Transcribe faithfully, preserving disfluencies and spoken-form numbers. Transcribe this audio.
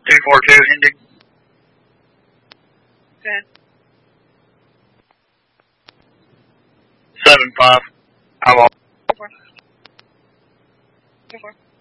two four two, Indy. Go ahead. seven five. I'm off. Go for. Go for.